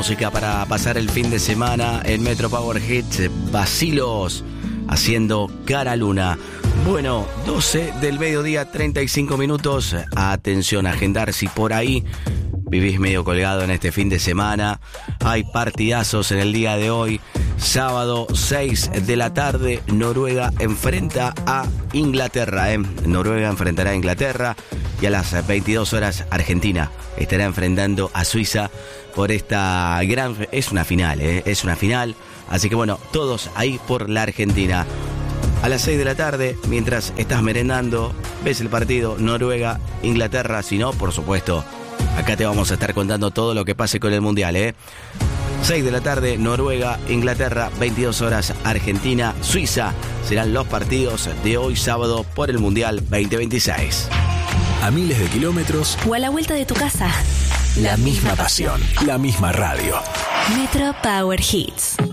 música para pasar el fin de semana en Metro Power Hits. Bacilos haciendo Cara Luna. Bueno, 12 del mediodía, 35 minutos. Atención a agendar si por ahí vivís medio colgado en este fin de semana. Hay partidazos en el día de hoy. Sábado, 6 de la tarde, Noruega enfrenta a Inglaterra. Noruega enfrentará a Inglaterra. Y a las 22 horas, Argentina estará enfrentando a Suiza por esta gran... Es una final, es una final. Así que bueno, todos ahí por la Argentina. A las 6 de la tarde, mientras estás merendando, ves el partido Noruega-Inglaterra. Si no, por supuesto, acá te vamos a estar contando todo lo que pase con el Mundial, 6 de la tarde, Noruega, Inglaterra, 22 horas, Argentina, Suiza. Serán los partidos de hoy sábado por el Mundial 2026. A miles de kilómetros o a la vuelta de tu casa. La misma pasión, la misma radio. Metro Power Hits.